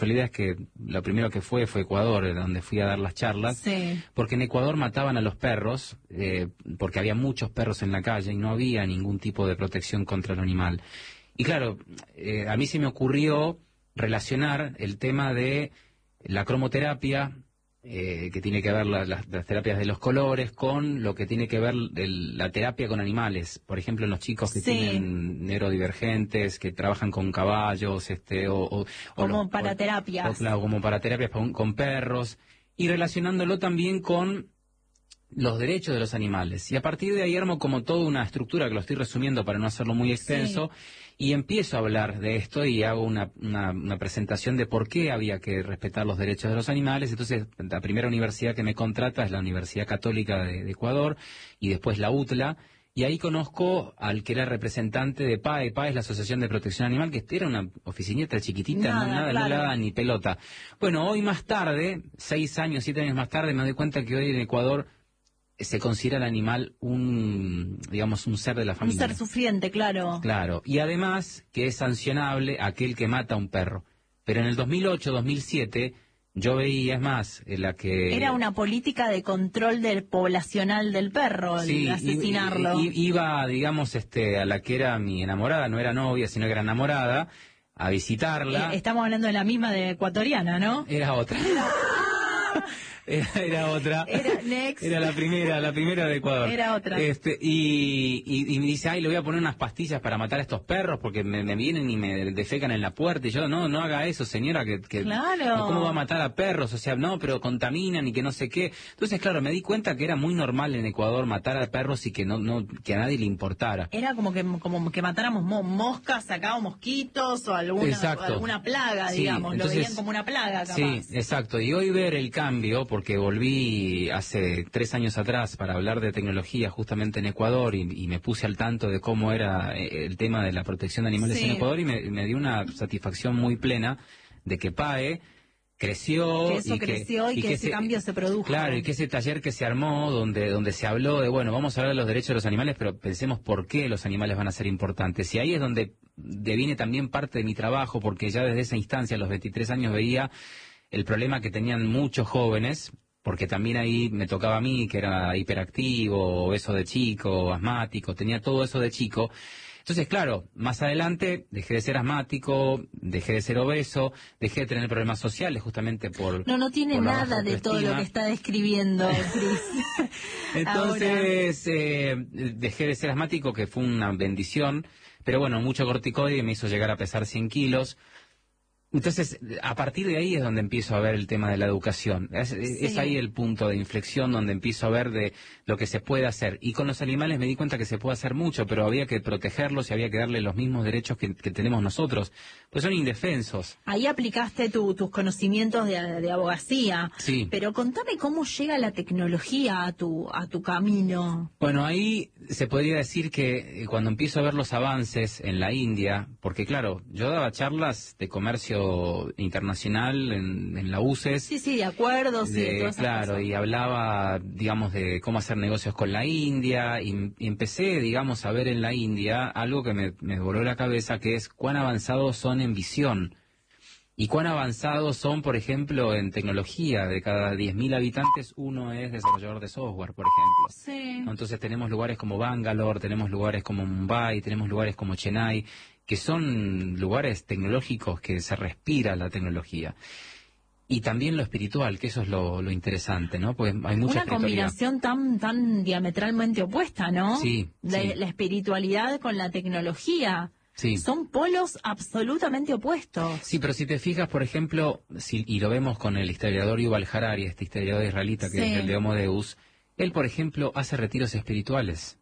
casualidad es que lo primero que fue Ecuador, donde fui a dar las charlas, Sí. porque en Ecuador mataban a los perros, porque había muchos perros en la calle y no había ningún tipo de protección contra el animal. Y claro, a mí se me ocurrió relacionar el tema de la cromoterapia, que tiene que ver las terapias de los colores, con lo que tiene que ver la terapia con animales. Por ejemplo, en los chicos que Sí. tienen neurodivergentes, que trabajan con caballos, Como para terapias. claro, como para terapias con perros, y relacionándolo también con los derechos de los animales. Y a partir de ahí armo como toda una estructura, que lo estoy resumiendo para no hacerlo muy extenso, y empiezo a hablar de esto y hago una presentación de por qué había que respetar los derechos de los animales. Entonces, la primera universidad que me contrata es la Universidad Católica de Ecuador, y después la UTLA, y ahí conozco al que era representante de PAE. PAE es la Asociación de Protección Animal, que era una oficinita chiquitita, no le daba ni pelota. Bueno, hoy más tarde, 6 años, 7 años más tarde, me doy cuenta que hoy en Ecuador se considera el animal un ser de la familia. Un ser sufriente, claro. Claro, y además que es sancionable aquel que mata a un perro. Pero en el 2008, 2007, yo veía, es más, la que... Era una política de control poblacional del perro, sí, el asesinarlo. Iba, digamos, a la que era mi enamorada, no era novia, sino que era enamorada, a visitarla. Estamos hablando de la misma de ecuatoriana, ¿no? Era otra. Era otra. Era la primera de Ecuador. Era otra. Y me dice, ay, le voy a poner unas pastillas para matar a estos perros porque me vienen y me defecan en la puerta. Y yo, no haga eso, señora, que claro. ¿cómo va a matar a perros? O sea, no, pero contaminan y que no sé qué. Entonces, claro, me di cuenta que era muy normal en Ecuador matar a perros y que que a nadie le importara. Era como que matáramos moscas, sacábamos mosquitos o alguna plaga, sí, digamos. Entonces, lo veían como una plaga, capaz. Sí, exacto. Y hoy ver el cambio, porque volví hace 3 años atrás para hablar de tecnología justamente en Ecuador y me puse al tanto de cómo era el tema de la protección de animales en Ecuador, y me dio una satisfacción muy plena de que PAE creció, y que ese cambio se produjo. Claro, y que ese taller que se armó donde se habló de, bueno, vamos a hablar de los derechos de los animales, pero pensemos por qué los animales van a ser importantes. Y ahí es donde deviene también parte de mi trabajo, porque ya desde esa instancia, a los 23 años, veía el problema que tenían muchos jóvenes, porque también ahí me tocaba a mí, que era hiperactivo, obeso de chico, asmático, tenía todo eso de chico. Entonces, claro, más adelante dejé de ser asmático, dejé de ser obeso, dejé de tener problemas sociales justamente por... No tiene por nada de todo lo que está describiendo, Cris. Entonces, dejé de ser asmático, que fue una bendición, pero bueno, mucho corticoide me hizo llegar a pesar 100 kilos. Entonces, a partir de ahí es donde empiezo a ver el tema de la educación. Es ahí el punto de inflexión donde empiezo a ver de lo que se puede hacer. Y con los animales me di cuenta que se puede hacer mucho, pero había que protegerlos y había que darles los mismos derechos que tenemos nosotros, pues son indefensos. Ahí aplicaste tus conocimientos de abogacía. Sí. Pero contame cómo llega la tecnología a tu camino. Bueno, ahí se podría decir que cuando empiezo a ver los avances en la India, porque claro, yo daba charlas de comercio internacional en la UCES. Sí, de acuerdos y de todas esas claro, cosas. Y hablaba, digamos, de cómo hacer negocios con la India, y empecé, digamos, a ver en la India algo que me voló la cabeza, que es cuán avanzados son en visión y cuán avanzados son, por ejemplo, en tecnología. De cada 10.000 habitantes, uno es desarrollador de software, por ejemplo. Sí. Entonces tenemos lugares como Bangalore, tenemos lugares como Mumbai, tenemos lugares como Chennai, que son lugares tecnológicos que se respira la tecnología. Y también lo espiritual, que eso es lo interesante, ¿no? Porque hay mucha una combinación tan diametralmente opuesta, ¿no? Sí. La espiritualidad con la tecnología. Sí. Son polos absolutamente opuestos. Sí, pero si te fijas, por ejemplo, y lo vemos con el historiador Yuval Harari, este historiador israelita que es el de Homo Deus, él, por ejemplo, hace retiros espirituales.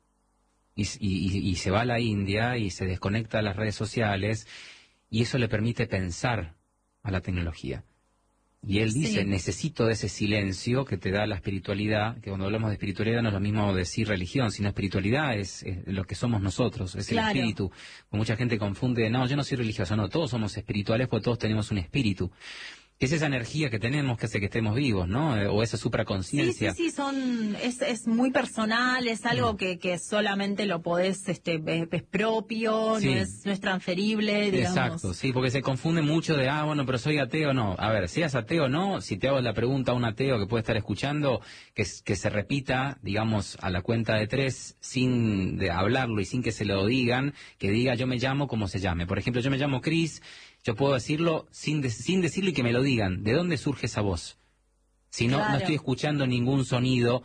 Y se va a la India y se desconecta de las redes sociales, y eso le permite pensar a la tecnología. Y él dice, necesito de ese silencio que te da la espiritualidad, que cuando hablamos de espiritualidad no es lo mismo decir religión, sino espiritualidad es lo que somos nosotros, es el espíritu. Mucha gente confunde, no, yo no soy religioso, no, todos somos espirituales porque todos tenemos un espíritu. Es esa energía que tenemos que hace que estemos vivos, ¿no? O esa supraconciencia. Sí, es muy personal, es algo que solamente lo podés, es propio, Sí. no es transferible, digamos. Exacto, sí, porque se confunde mucho de, bueno, pero soy ateo, no. A ver, seas ateo o no, si te hago la pregunta a un ateo que puede estar escuchando, que se repita, digamos, a la cuenta de 3, sin de hablarlo y sin que se lo digan, que diga yo me llamo como se llame. Por ejemplo, yo me llamo Cris. Yo puedo decirlo sin decirlo y que me lo digan. ¿De dónde surge esa voz? Si no, Claro. no estoy escuchando ningún sonido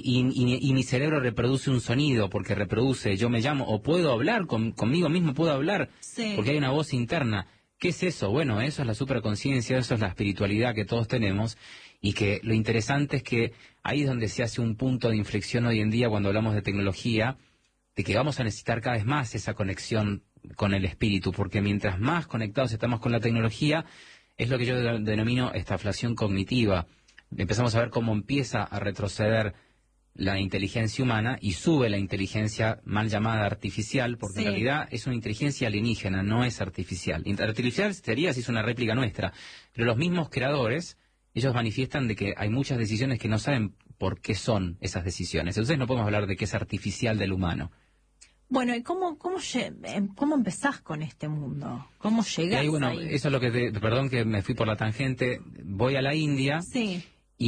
y mi cerebro reproduce un sonido porque reproduce yo me llamo o puedo hablar conmigo mismo, puedo hablar Sí. porque hay una voz interna. ¿Qué es eso? Bueno, eso es la supraconciencia, eso es la espiritualidad que todos tenemos y que lo interesante es que ahí es donde se hace un punto de inflexión hoy en día cuando hablamos de tecnología, de que vamos a necesitar cada vez más esa conexión con el espíritu, porque mientras más conectados estamos con la tecnología, es lo que yo denomino estaflación cognitiva. Empezamos a ver cómo empieza a retroceder la inteligencia humana y sube la inteligencia mal llamada artificial, porque Sí. en realidad es una inteligencia alienígena, no es artificial. Artificial sería si es una réplica nuestra, pero los mismos creadores, ellos manifiestan de que hay muchas decisiones que no saben por qué son esas decisiones. Entonces no podemos hablar de que es artificial del humano. Bueno, ¿y cómo empezás con este mundo? ¿Cómo llegás ahí, bueno, ahí? eso es lo que perdón que me fui por la tangente. Voy a la India. Sí.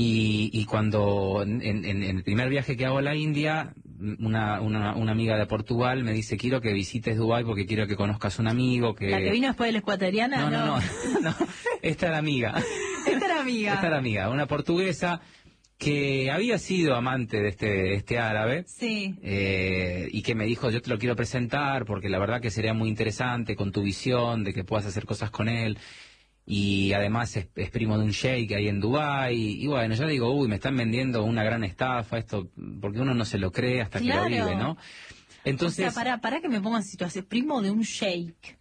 Y cuando en el primer viaje que hago a la India, una amiga de Portugal me dice, quiero que visites Dubái porque quiero que conozcas un amigo que... ¿La que vino después de la ecuatoriana? No. Esta era amiga. Esta era amiga. Esta era amiga, una portuguesa que había sido amante de este árabe. Sí. Y que me dijo, yo te lo quiero presentar porque la verdad que sería muy interesante con tu visión de que puedas hacer cosas con él. Y además es primo de un sheik ahí en Dubái, y bueno, yo digo, me están vendiendo una gran estafa esto, porque uno no se lo cree hasta Claro. que lo vive, ¿no? Entonces... O sea, para que me ponga en situación, primo de un sheik.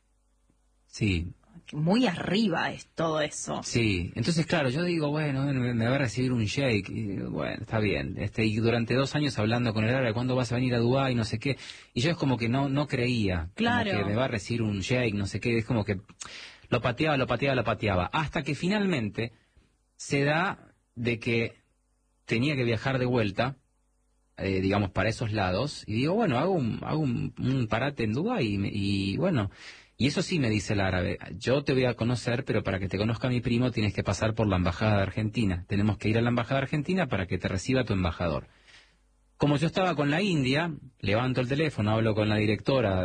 Sí. Muy arriba es todo eso. Sí, entonces claro, yo digo, bueno, me va a recibir un sheik, y bueno, está bien, y durante 2 años hablando con el árabe, ¿cuándo vas a venir a Dubái? No sé qué, y yo es como que no creía, Claro. como que me va a recibir un sheik, no sé qué, es como que... Lo pateaba, hasta que finalmente se da de que tenía que viajar de vuelta, digamos, para esos lados, y digo, bueno, hago un parate en Dubái, y bueno, y eso sí me dice el árabe, yo te voy a conocer, pero para que te conozca mi primo tienes que pasar por la embajada de Argentina, tenemos que ir a la embajada de Argentina para que te reciba tu embajador. Como yo estaba con la India, levanto el teléfono, hablo con la directora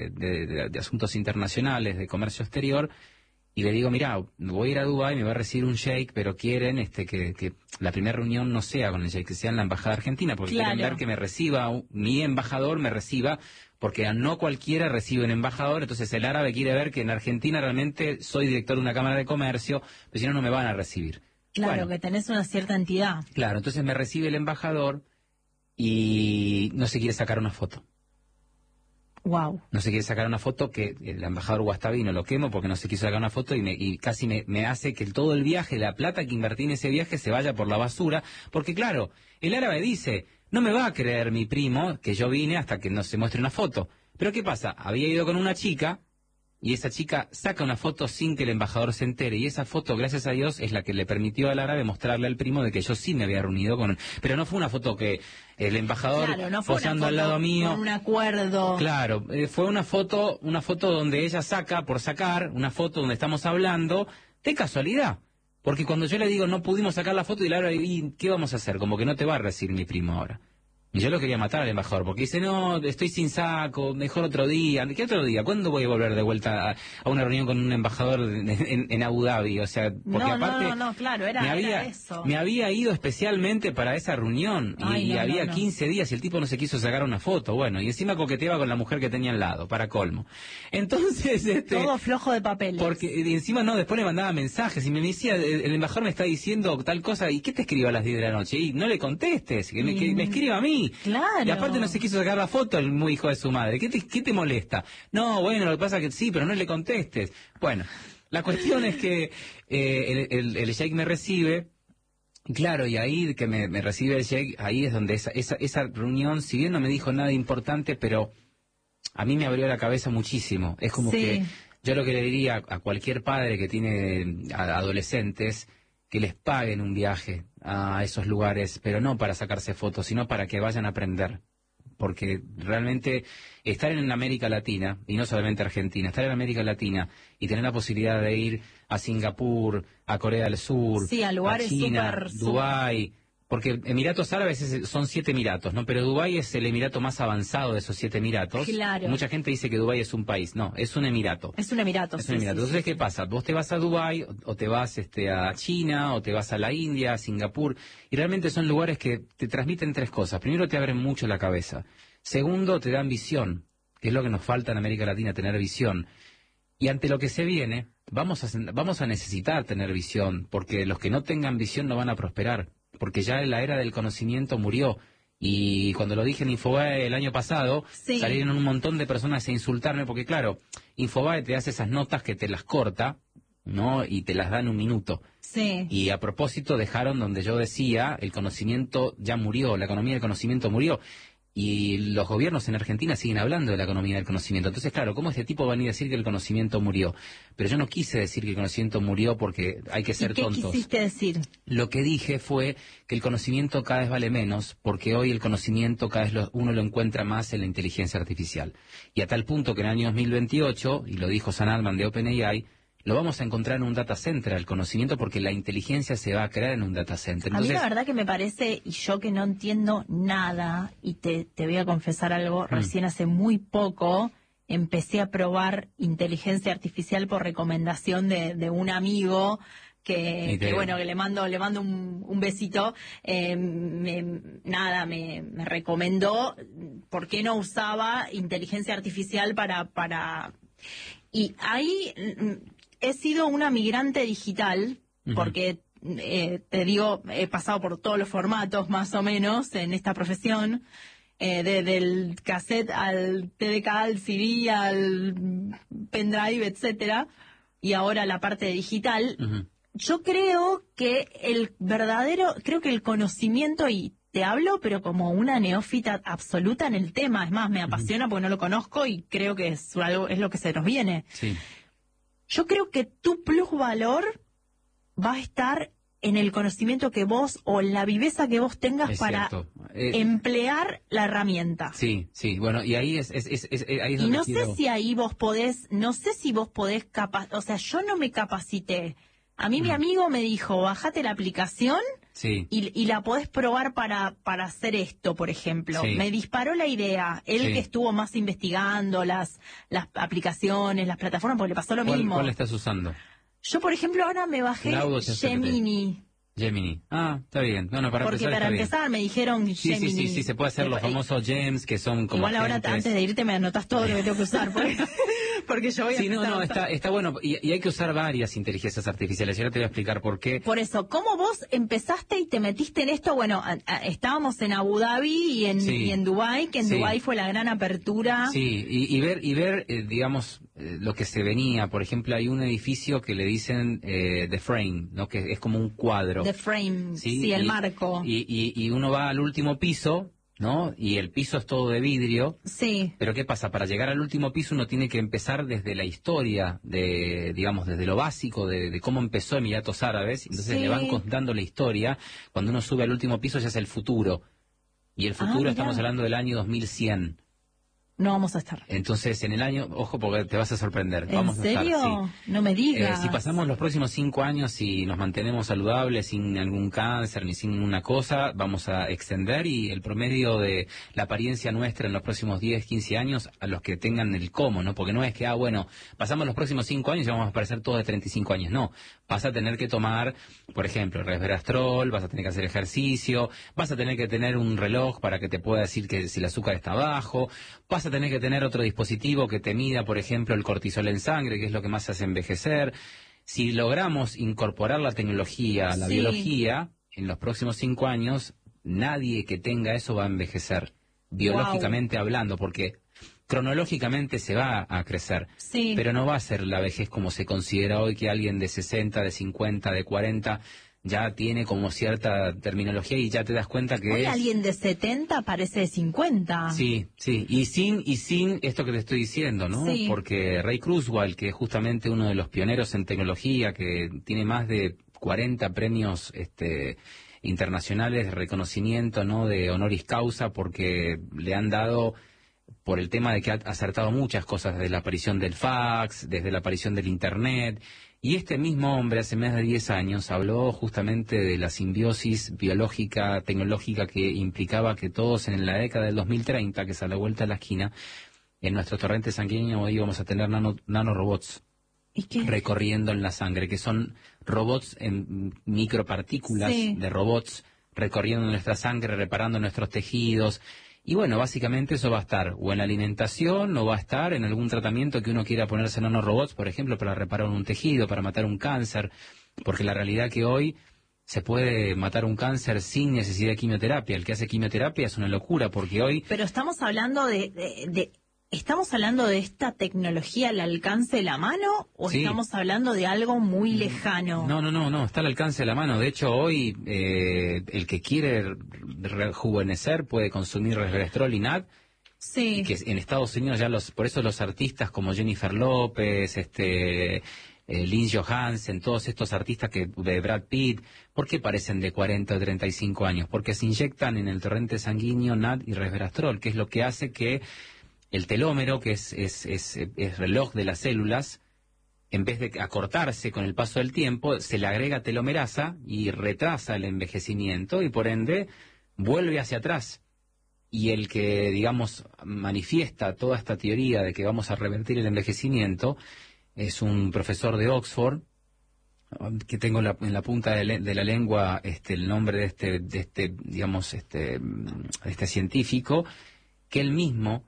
de Asuntos Internacionales, de Comercio Exterior, y le digo, mira, voy a ir a Dubái, me va a recibir un sheik, pero quieren que la primera reunión no sea con el sheik, que sea en la Embajada Argentina, porque Claro. quieren ver que me reciba, mi embajador me reciba, porque a no cualquiera recibe un embajador, entonces el árabe quiere ver que en Argentina realmente soy director de una Cámara de Comercio, pero si no, no me van a recibir. Claro, Bueno, que tenés una cierta entidad. claro, entonces me recibe el embajador y no se quiere sacar una foto. Wow. No se quiere sacar una foto, que el embajador Guastavino lo quemo porque no se quiso sacar una foto y casi me hace que todo el viaje, la plata que invertí en ese viaje se vaya por la basura, porque claro, el árabe dice, no me va a creer mi primo que yo vine hasta que no se muestre una foto. Pero ¿qué pasa? Había ido con una chica y esa chica saca una foto sin que el embajador se entere, y esa foto, gracias a Dios, es la que le permitió al árabe mostrarle al primo de que yo sí me había reunido con él. Pero no fue una foto que el embajador Claro, no fue posando una al foto lado mío. con un acuerdo. Claro, fue una foto donde ella saca, por sacar, una foto donde estamos hablando, de casualidad. Porque cuando yo le digo, no pudimos sacar la foto, y el árabe, ¿y qué vamos a hacer? Como que no te va a recibir mi primo ahora. Y yo lo quería matar al embajador, porque dice, no, estoy sin saco, mejor otro día. ¿Qué otro día? ¿Cuándo voy a volver de vuelta a una reunión con un embajador en Abu Dhabi? O sea, porque aparte... No, claro, era eso. Me había ido especialmente para esa reunión, y había 15 días y el tipo no se quiso sacar una foto, bueno, y encima coqueteaba con la mujer que tenía al lado, para colmo. Entonces, todo flojo de papeles. Porque encima después le mandaba mensajes y me decía, el embajador me está diciendo tal cosa, ¿y qué te escribo a las 10 de la noche? Y no le contestes, que me escriba a mí. Claro. Y aparte no se quiso sacar la foto el muy hijo de su madre. ¿Qué te molesta? No, bueno, lo que pasa es que sí, pero no le contestes. Bueno, la cuestión es que el sheik me recibe, y claro, y ahí que me recibe el sheik, ahí es donde esa reunión, si bien no me dijo nada importante, pero a mí me abrió la cabeza muchísimo. Es como que Yo lo que le diría a cualquier padre que tiene adolescentes, que les paguen un viaje a esos lugares, pero no para sacarse fotos, sino para que vayan a aprender. Porque realmente estar en América Latina, y no solamente Argentina, estar en América Latina y tener la posibilidad de ir a Singapur, a Corea del Sur, Sí, a lugares a China, súper, Dubái, porque Emiratos Árabes son 7 emiratos, ¿no? Pero Dubái es el emirato más avanzado de esos 7 emiratos. Claro. Mucha gente dice que Dubái es un país, no, es un emirato. Es un emirato, Es un emirato. Entonces, ¿qué pasa? Vos te vas a Dubái, o te vas a China, o te vas a la India, a Singapur, y realmente son lugares que te transmiten 3 cosas. Primero, te abren mucho la cabeza. Segundo, te dan visión, que es lo que nos falta en América Latina, tener visión. Y ante lo que se viene, vamos a necesitar tener visión, porque los que no tengan visión no van a prosperar, porque ya la era del conocimiento murió. Y cuando lo dije en Infobae el año pasado, Sí. salieron un montón de personas a insultarme, porque claro, Infobae te hace esas notas que te las corta, ¿no? Y te las dan 1 minuto. Sí. Y a propósito dejaron donde yo decía, el conocimiento ya murió, la economía del conocimiento murió. Y los gobiernos en Argentina siguen hablando de la economía del conocimiento. Entonces, claro, ¿cómo este tipo va a venir a decir que el conocimiento murió? Pero yo no quise decir que el conocimiento murió porque hay que ser ¿Y qué tontos. quisiste decir? Lo que dije fue que el conocimiento cada vez vale menos, porque hoy el conocimiento cada vez uno lo encuentra más en la inteligencia artificial. Y a tal punto que en el año 2028, y lo dijo Sam Altman de OpenAI, lo vamos a encontrar en un data center, el conocimiento, porque la inteligencia se va a crear en un data center. Entonces, a mí la verdad que me parece, y yo que no entiendo nada, y te voy a confesar algo, recién hace muy poco empecé a probar inteligencia artificial por recomendación de un amigo que bueno, que le mando un besito, me recomendó por qué no usaba inteligencia artificial para y ahí he sido una migrante digital, porque te digo, he pasado por todos los formatos más o menos en esta profesión, del cassette al TDK, al CD, al pendrive, etcétera, y ahora la parte digital. Yo creo que creo que el conocimiento, y te hablo pero como una neófita absoluta en el tema, es más, me apasiona porque no lo conozco y creo que es lo que se nos viene. Sí. Yo creo que tu plusvalor va a estar en el conocimiento que vos o en la viveza que vos tengas para emplear la herramienta. Sí, sí, bueno, y ahí es ahí es donde y no sé si ahí vos podés, o sea, yo no me capacité. A mí mi amigo me dijo, bájate la aplicación y la podés probar para hacer esto, por ejemplo. Sí. Me disparó la idea. Él que estuvo más investigando las aplicaciones, las plataformas, porque le pasó lo mismo. ¿Cuál estás usando? Yo, por ejemplo, ahora me bajé Gemini. Gemini. Ah, está bien. Bueno, porque para empezar me dijeron Gemini. Sí, se puede hacer los famosos gems, que son como igual ahora antes de irte me anotas todo lo que tengo que usar, porque yo voy a empezar está bueno, y hay que usar varias inteligencias artificiales, y ahora te voy a explicar por qué. Por eso, ¿cómo vos empezaste y te metiste en esto? Bueno, estábamos en Abu Dhabi y en Dubái, que en Dubái fue la gran apertura. Sí, y ver digamos, lo que se venía. Por ejemplo, hay un edificio que le dicen The Frame, ¿no? Que es como un cuadro. The Frame, sí, el marco. Y uno va al último piso, ¿no? Y el piso es todo de vidrio. Sí. Pero ¿qué pasa? Para llegar al último piso uno tiene que empezar desde la historia, digamos, desde lo básico de cómo empezó Emiratos Árabes. Entonces le van contando la historia. Cuando uno sube al último piso ya es el futuro. Y el futuro estamos hablando del año 2100. No vamos a estar. Entonces, en el año, ojo porque te vas a sorprender. ¿En serio? A estar, sí. No me digas. Si pasamos los próximos 5 años y nos mantenemos saludables, sin algún cáncer ni sin ninguna cosa, vamos a extender, y el promedio de la apariencia nuestra en los próximos 10, 15 años, a los que tengan el cómo, ¿no? Porque no es que, bueno, pasamos los próximos 5 años y vamos a parecer todos de 35 años. No, vas a tener que tomar, por ejemplo, resveratrol, vas a tener que hacer ejercicio, vas a tener que tener un reloj para que te pueda decir que si el azúcar está bajo, vas a tener que tener otro dispositivo que te mida, por ejemplo, el cortisol en sangre, que es lo que más hace envejecer. Si logramos incorporar la tecnología, la biología, en los próximos 5 años, nadie que tenga eso va a envejecer, biológicamente hablando, porque cronológicamente se va a crecer, pero no va a ser la vejez como se considera hoy, que alguien de 60, de 50, de 40... ya tiene como cierta terminología y ya te das cuenta que Hoy es... alguien de 70 parece de 50. Sí, sí, y sin esto que te estoy diciendo, ¿no? Sí. Porque Ray Kurzweil, que es justamente uno de los pioneros en tecnología, que tiene más de 40 premios internacionales de reconocimiento, ¿no? De honoris causa, porque le han dado por el tema de que ha acertado muchas cosas, desde la aparición del fax, desde la aparición del Internet. Y este mismo hombre, hace más de 10 años, habló justamente de la simbiosis biológica, tecnológica, que implicaba que todos en la década del 2030, que es a la vuelta de la esquina, en nuestro torrente sanguíneo íbamos a tener nanorobots ¿Y qué? recorriendo en la sangre, que son robots en micropartículas Sí. de robots recorriendo nuestra sangre, reparando nuestros tejidos. Y bueno, básicamente eso va a estar o en la alimentación o va a estar en algún tratamiento que uno quiera ponerse en nanorobots, por ejemplo, para reparar un tejido, para matar un cáncer, porque la realidad que hoy se puede matar un cáncer sin necesidad de quimioterapia. El que hace quimioterapia es una locura, porque hoy... Pero estamos hablando ¿estamos hablando de esta tecnología al alcance de la mano o Sí. estamos hablando de algo muy lejano? No, está al alcance de la mano. De hecho, hoy el que quiere rejuvenecer puede consumir resveratrol y NAD, Sí. que en Estados Unidos ya por eso los artistas como Jennifer López, Lindsay Johansen, todos estos artistas de Brad Pitt, ¿por qué parecen de 40 o 35 años? Porque se inyectan en el torrente sanguíneo NAD y resveratrol, que es lo que hace que el telómero, que es reloj de las células, en vez de acortarse con el paso del tiempo, se le agrega telomerasa y retrasa el envejecimiento y por ende vuelve hacia atrás. Y el que, digamos, manifiesta toda esta teoría de que vamos a revertir el envejecimiento es un profesor de Oxford, que tengo en la punta de la lengua el nombre de este científico, que él mismo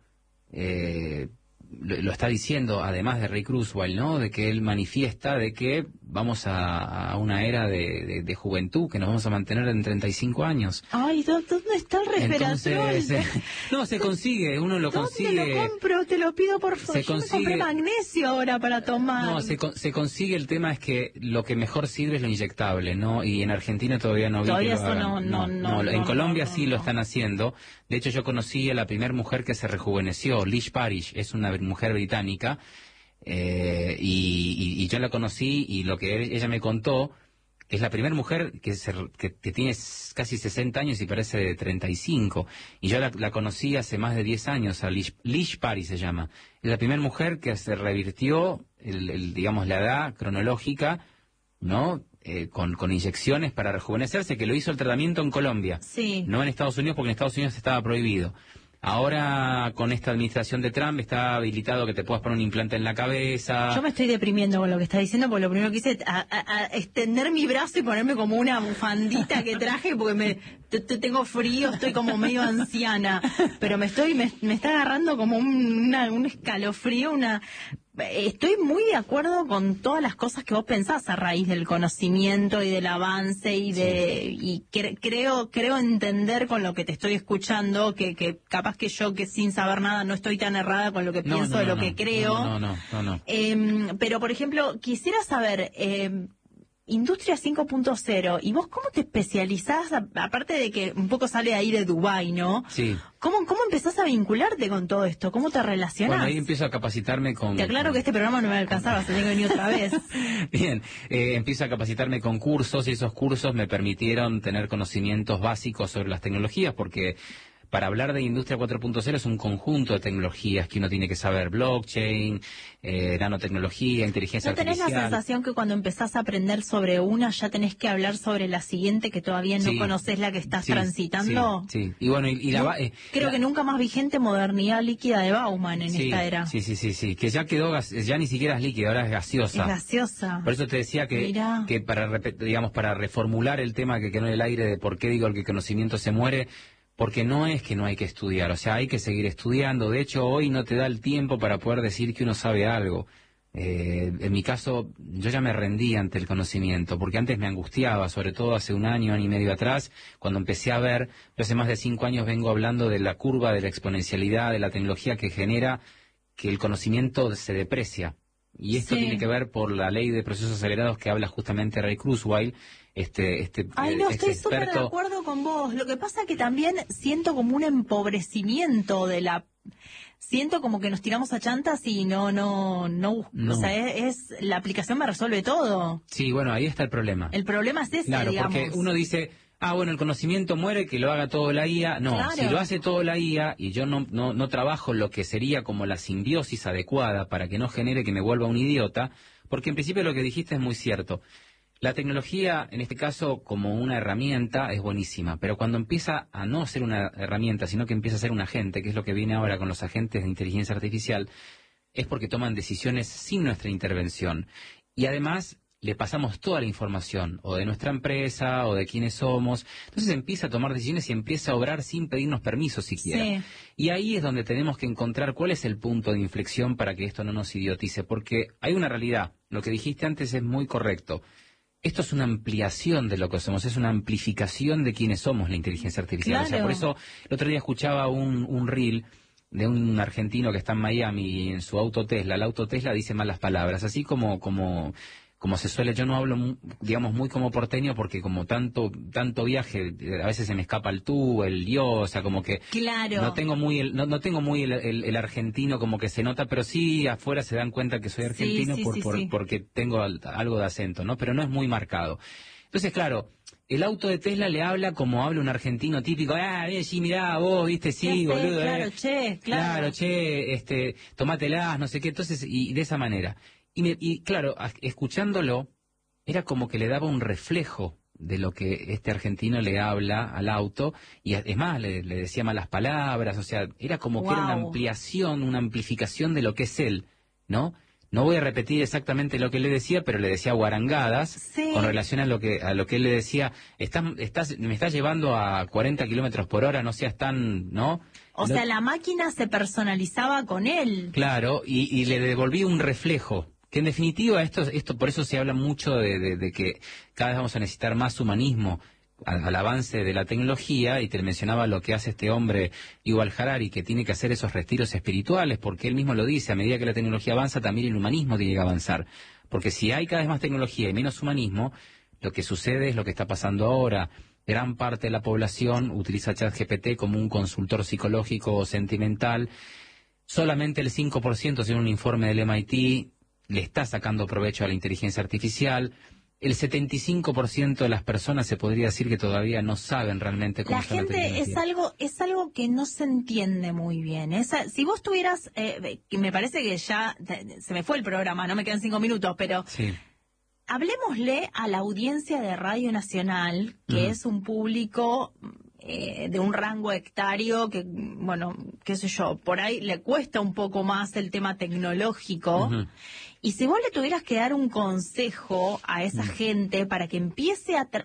lo está diciendo, además de Ray Kurzweil, ¿no? De que él manifiesta de que vamos a una era de juventud, que nos vamos a mantener en 35 años. Ay, ¿dónde está el resveratrol? Entonces, no, se consigue, uno lo consigue. ¿Dónde lo compro? Te lo pido por favor. Se Yo me consigue- compré magnesio ahora para tomar. No, se consigue. El tema es que lo que mejor sirve es lo inyectable, ¿no? Y en Argentina todavía no vi Todavía que lo eso hagan. no, En Colombia no, sí lo no. están haciendo. De hecho, yo conocí a la primera mujer que se rejuveneció, Liz Parrish, es una mujer británica, y yo la conocí y lo que ella me contó es la primera mujer que tiene casi 60 años y parece de 35. Y yo la conocí hace más de 10 años, a Lish Parrish se llama. Es la primera mujer que se revirtió, digamos, la edad cronológica, ¿no? Con inyecciones para rejuvenecerse, que lo hizo el tratamiento en Colombia. Sí. No en Estados Unidos, porque en Estados Unidos estaba prohibido. Ahora, con esta administración de Trump, está habilitado que te puedas poner un implante en la cabeza. Yo me estoy deprimiendo con lo que está diciendo, porque lo primero que hice es a extender mi brazo y ponerme como una bufandita que traje, porque tengo frío, estoy como medio anciana, pero me está agarrando como un escalofrío, Estoy muy de acuerdo con todas las cosas que vos pensás a raíz del conocimiento y del avance y creo entender con lo que te estoy escuchando que capaz que yo, que sin saber nada, no estoy tan errada con lo que pienso de lo que creo. No. Pero, por ejemplo, quisiera saber, Industria 5.0, ¿y vos cómo te especializás, aparte de que un poco sale ahí de Dubái, ¿no? Sí. ¿Cómo empezás a vincularte con todo esto? ¿Cómo te relacionás? Bueno, ahí empiezo a capacitarme con... Te aclaro que este programa no me alcanzaba, se tengo que venir otra vez. Bien, empiezo a capacitarme con cursos y esos cursos me permitieron tener conocimientos básicos sobre las tecnologías, porque para hablar de Industria 4.0 es un conjunto de tecnologías que uno tiene que saber: blockchain, nanotecnología, inteligencia ¿No tenés artificial. la sensación que cuando empezás a aprender sobre una ya tenés que hablar sobre la siguiente, que todavía no Sí. conocés la que estás Sí, transitando? Sí. Y bueno, Creo que nunca más vigente modernidad líquida de Bauman en esta era. Sí, que ya quedó, ya ni siquiera es líquida, ahora es gaseosa. Es gaseosa. Por eso te decía Mirá. que para reformular el tema que quedó en el aire de por qué digo que el conocimiento se muere, porque no es que no hay que estudiar, o sea, hay que seguir estudiando. De hecho, hoy no te da el tiempo para poder decir que uno sabe algo. En mi caso, yo ya me rendí ante el conocimiento, porque antes me angustiaba, sobre todo hace un año y medio atrás, cuando empecé a ver, yo hace más de 5 años vengo hablando de la curva de la exponencialidad, de la tecnología que genera que el conocimiento se deprecia. Y esto tiene que ver por la ley de procesos acelerados que habla justamente Ray Kurzweil. Ay, no, estoy súper de acuerdo con vos. Lo que pasa es que también siento como un empobrecimiento de la... Siento como que nos tiramos a chantas y no. O sea, la aplicación me resuelve todo. Sí, bueno, ahí está el problema. El problema es ese, claro, digamos. Porque uno dice, bueno, el conocimiento muere, que lo haga todo la IA. No, claro. Si lo hace todo la IA y yo no trabajo lo que sería como la simbiosis adecuada para que no genere que me vuelva un idiota, porque en principio lo que dijiste es muy cierto. La tecnología, en este caso, como una herramienta, es buenísima, pero cuando empieza a no ser una herramienta, sino que empieza a ser un agente, que es lo que viene ahora con los agentes de inteligencia artificial, es porque toman decisiones sin nuestra intervención. Y además le pasamos toda la información, o de nuestra empresa, o de quiénes somos. Entonces empieza a tomar decisiones y empieza a obrar sin pedirnos permiso siquiera. Sí. Y ahí es donde tenemos que encontrar cuál es el punto de inflexión para que esto no nos idiotice, porque hay una realidad. Lo que dijiste antes es muy correcto. Esto es una ampliación de lo que somos, es una amplificación de quiénes somos la inteligencia artificial. Claro. O sea, por eso el otro día escuchaba un reel de un argentino que está en Miami y en su auto Tesla. El auto Tesla dice malas palabras, así como se suele. Yo no hablo, digamos, muy como porteño porque como tanto viaje, a veces se me escapa el tú, el yo, o sea, como que claro. no tengo muy el argentino como que se nota, pero sí afuera se dan cuenta que soy argentino porque tengo algo de acento, ¿no? Pero no es muy marcado. Entonces, claro, el auto de Tesla le habla como habla un argentino típico, sí, mirá, vos, viste, sí, boludo, claro, claro, tomátelas, no sé qué, entonces, y de esa manera. Y claro, escuchándolo, era como que le daba un reflejo de lo que este argentino le habla al auto, y es más, le decía malas palabras, o sea, era como que era una ampliación, una amplificación de lo que es él, ¿no? No voy a repetir exactamente lo que le decía, pero le decía guarangadas con relación a lo que él le decía, me estás llevando a 40 kilómetros por hora, no seas tan, ¿no? O sea, la máquina se personalizaba con él. Claro, y le devolví un reflejo. Que en definitiva esto por eso se habla mucho de que cada vez vamos a necesitar más humanismo al avance de la tecnología, y te mencionaba lo que hace este hombre Yuval Harari, que tiene que hacer esos retiros espirituales, porque él mismo lo dice, a medida que la tecnología avanza también el humanismo tiene que avanzar, porque si hay cada vez más tecnología y menos humanismo, lo que sucede es lo que está pasando ahora. Gran parte de la población utiliza ChatGPT como un consultor psicológico o sentimental, solamente el 5%, según un informe del MIT, le está sacando provecho a la inteligencia artificial. El 75% de las personas se podría decir que todavía no saben realmente cómo está la tecnología. La gente es algo que no se entiende muy bien. Si vos tuvieras, que me parece que ya se me fue el programa, no me quedan 5 minutos, pero sí. Hablemosle a la audiencia de Radio Nacional, que es un público de un rango hectario que, bueno, qué sé yo, por ahí le cuesta un poco más el tema tecnológico. Y si vos le tuvieras que dar un consejo a esa gente para que empiece a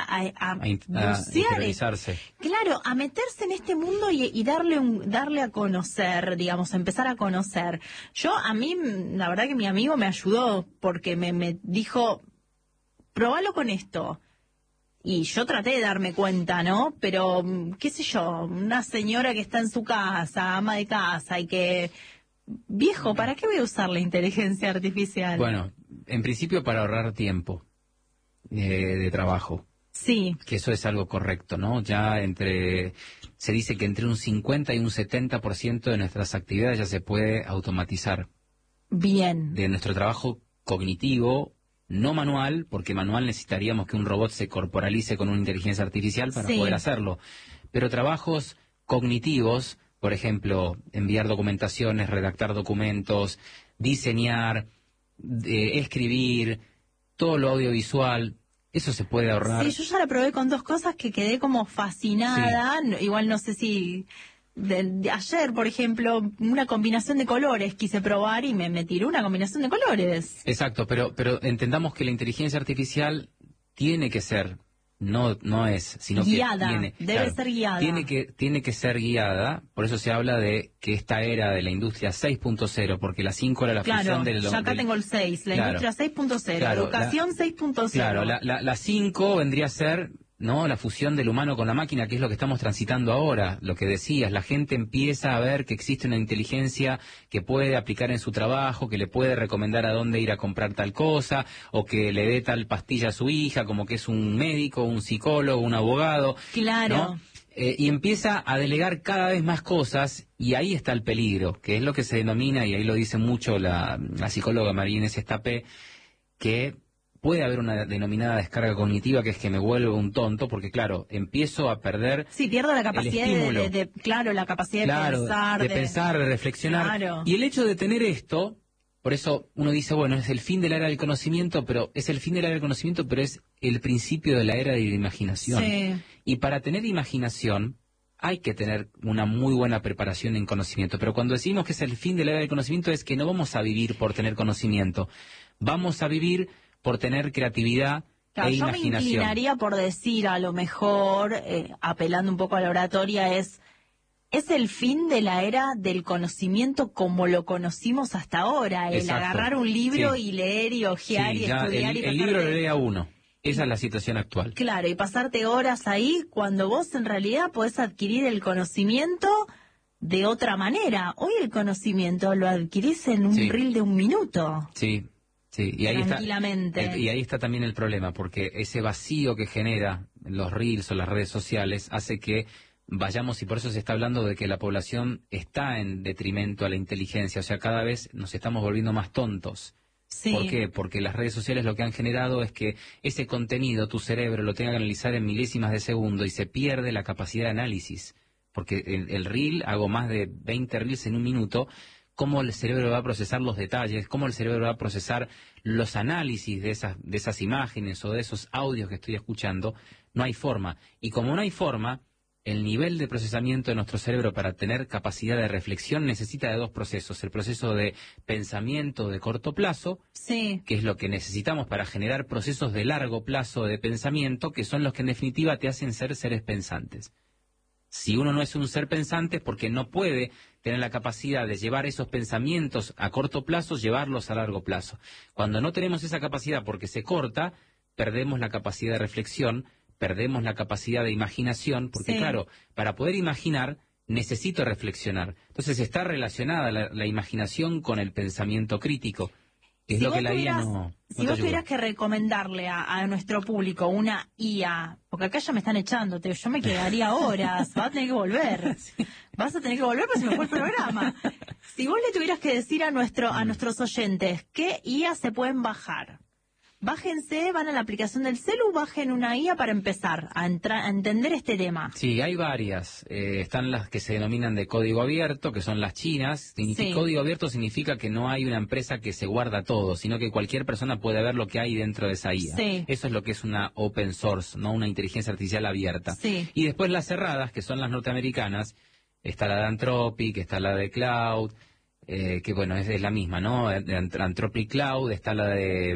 interiorizarse. Claro, a meterse en este mundo y darle a conocer, digamos, empezar a conocer. A mí, la verdad que mi amigo me ayudó porque me dijo, probalo con esto. Y yo traté de darme cuenta, ¿no? Pero, qué sé yo, una señora que está en su casa, ama de casa y que... Viejo, ¿para qué voy a usar la inteligencia artificial? Bueno, en principio para ahorrar tiempo de trabajo. Sí. Que eso es algo correcto, ¿no? Se dice que entre un 50 y un 70% de nuestras actividades ya se puede automatizar. Bien. De nuestro trabajo cognitivo, no manual, porque manual necesitaríamos que un robot se corporalice con una inteligencia artificial para poder hacerlo. Pero trabajos cognitivos, por ejemplo, enviar documentaciones, redactar documentos, diseñar, escribir, todo lo audiovisual, eso se puede ahorrar. Sí, yo ya lo probé con 2 cosas que quedé como fascinada. Sí. Igual no sé si... De ayer, por ejemplo, una combinación de colores quise probar y me tiró una combinación de colores. Exacto, pero entendamos que la inteligencia artificial tiene que ser... No es, sino guiada, que debe ser guiada. Tiene que ser guiada, por eso se habla de que esta era de la industria 6.0, porque la 5 era la fusión del... Claro, acá tengo el 6, la industria 6.0, educación 6.0. Claro, la 5 vendría a ser ¿no? La fusión del humano con la máquina, que es lo que estamos transitando ahora, lo que decías, la gente empieza a ver que existe una inteligencia que puede aplicar en su trabajo, que le puede recomendar a dónde ir a comprar tal cosa, o que le dé tal pastilla a su hija, como que es un médico, un psicólogo, un abogado, Claro. ¿no? Y empieza a delegar cada vez más cosas, y ahí está el peligro, que es lo que se denomina, y ahí lo dice mucho la psicóloga María Inés Estapé, que puede haber una denominada descarga cognitiva, que es que me vuelvo un tonto, porque claro, empiezo a perder Sí, pierdo la capacidad estímulo. claro, la capacidad Claro, de pensar. de reflexionar. Claro. Y el hecho de tener esto, por eso uno dice, bueno, es el fin de la era del conocimiento, pero es el fin de la era del conocimiento, pero es el principio de la era de la imaginación. Sí. Y para tener imaginación hay que tener una muy buena preparación en conocimiento. Pero cuando decimos que es el fin de la era del conocimiento, es que no vamos a vivir por tener conocimiento. Vamos a vivir por tener creatividad Claro, e yo me imaginación. inclinaría por decir, a lo mejor, apelando un poco a la oratoria, es el fin de la era del conocimiento como lo conocimos hasta ahora, el Exacto. agarrar un libro Sí. y leer y hojear Sí, y ya estudiar y el libro lo pasarte... lee a uno. Esa es la situación actual. Claro, y pasarte horas ahí cuando vos en realidad podés adquirir el conocimiento de otra manera. Hoy el conocimiento lo adquirís en un Sí. reel de 1 minuto. Sí, sí, y ahí Tranquilamente. y ahí está también el problema, porque ese vacío que genera los reels o las redes sociales hace que vayamos, y por eso se está hablando de que la población está en detrimento a la inteligencia, o sea, cada vez nos estamos volviendo más tontos. Sí. ¿Por qué? Porque las redes sociales lo que han generado es que ese contenido tu cerebro lo tenga que analizar en milésimas de segundo y se pierde la capacidad de análisis. Porque el reel, hago más de 20 reels en 1 minuto, cómo el cerebro va a procesar los detalles, cómo el cerebro va a procesar los análisis de esas imágenes o de esos audios que estoy escuchando, no hay forma. Y como no hay forma, el nivel de procesamiento de nuestro cerebro para tener capacidad de reflexión necesita de 2 procesos. El proceso de pensamiento de corto plazo, Sí. que es lo que necesitamos para generar procesos de largo plazo de pensamiento, que son los que en definitiva te hacen ser seres pensantes. Si uno no es un ser pensante es porque no puede tener la capacidad de llevar esos pensamientos a corto plazo, llevarlos a largo plazo. Cuando no tenemos esa capacidad porque se corta, perdemos la capacidad de reflexión, perdemos la capacidad de imaginación, porque Sí. claro, para poder imaginar necesito reflexionar. Entonces está relacionada la imaginación con el pensamiento crítico, que es Si lo vos que la IA tuvieras- no Si te vos ayuda. tuvieras que recomendarle a nuestro público una IA, porque acá ya me están echando, yo me quedaría horas, vas a tener que volver. Vas a tener que volver porque se me fue el programa. Si vos le tuvieras que decir a nuestros oyentes qué IA se pueden bajar, bájense, van a la aplicación del celu, bajen una IA para empezar a entender este tema. Sí, hay varias. Están las que se denominan de código abierto, que son las chinas. Sí. Código abierto significa que no hay una empresa que se guarda todo, sino que cualquier persona puede ver lo que hay dentro de esa IA. Sí. Eso es lo que es una open source, no una inteligencia artificial abierta. Sí. Y después las cerradas, que son las norteamericanas, está la de Anthropic, está la de Cloud, que bueno, es la misma, ¿no? De Anthropic Cloud, está la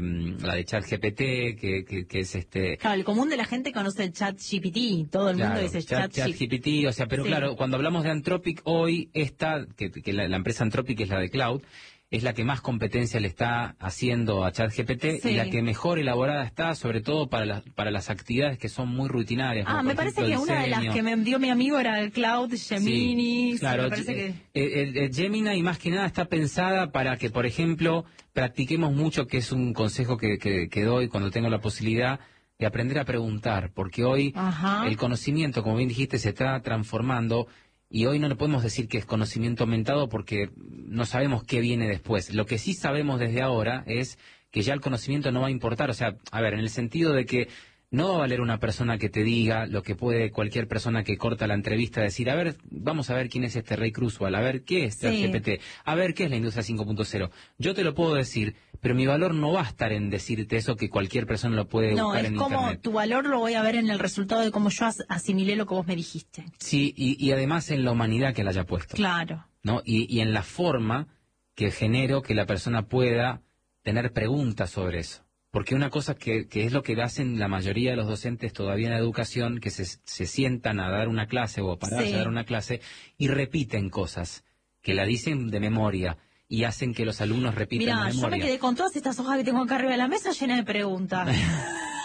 de ChatGPT, que es Claro, el común de la gente conoce el ChatGPT, todo el mundo Claro, dice ChatGPT. ChatGPT, o sea, pero Sí. claro, cuando hablamos de Anthropic hoy, que la empresa Anthropic es la de Cloud, es la que más competencia le está haciendo a ChatGPT Sí. y la que mejor elaborada está, sobre todo para las actividades que son muy rutinarias. como Me por parece ejemplo, que una de las diseño. que me envió mi amigo era el Cloud Gemini. Sí, claro, me parece que... el Gemini más que nada está pensada para que, por ejemplo, practiquemos mucho, que es un consejo que doy cuando tengo la posibilidad de aprender a preguntar, porque hoy Ajá. el conocimiento, como bien dijiste, se está transformando y hoy no le podemos decir que es conocimiento aumentado porque no sabemos qué viene después. Lo que sí sabemos desde ahora es que ya el conocimiento no va a importar, o sea, a ver, en el sentido de que no va a valer una persona que te diga lo que puede cualquier persona que corta la entrevista decir, a ver, vamos a ver quién es este Ray Kurzweil, a ver qué es Sí. ChatGPT, a ver qué es la industria 5.0. Yo te lo puedo decir, pero mi valor no va a estar en decirte eso que cualquier persona lo puede No, buscar es en como internet. tu valor lo voy a ver en el resultado de cómo yo asimilé lo que vos me dijiste. Sí, y además en la humanidad que la haya puesto, Claro. ¿no? Y en la forma que genero que la persona pueda tener preguntas sobre eso. Porque una cosa que es lo que hacen la mayoría de los docentes todavía en la educación, que se sientan a dar una clase o a pararse Sí. a dar una clase y repiten cosas, que la dicen de memoria y hacen que los alumnos repitan Mirá, de yo me memoria. quedé con todas estas hojas que tengo acá arriba de la mesa llenas de preguntas.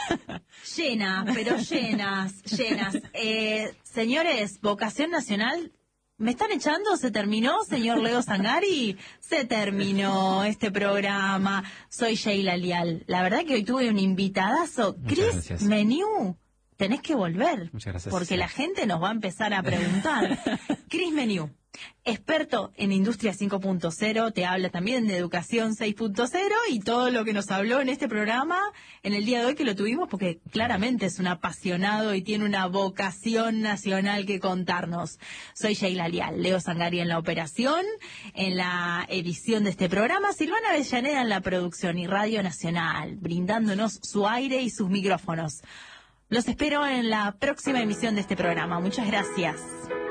Llenas, pero llenas. Señores, Vocación Nacional, ¿me están echando? ¿Se terminó, señor Leo Sangari? Se terminó este programa. Soy Sheila Lial. La verdad que hoy tuve un invitadazo. Chris Meniu, tenés que volver. Muchas gracias. Porque la gente nos va a empezar a preguntar. Chris Meniu, experto en Industria 5.0, te habla también de Educación 6.0 y todo lo que nos habló en este programa en el día de hoy que lo tuvimos porque claramente es un apasionado y tiene una vocación nacional que contarnos. Soy Sheila Lial, Leo Sangari en la operación, en la edición de este programa, Silvana Avellaneda en la producción y Radio Nacional, brindándonos su aire y sus micrófonos. Los espero en la próxima emisión de este programa. Muchas gracias.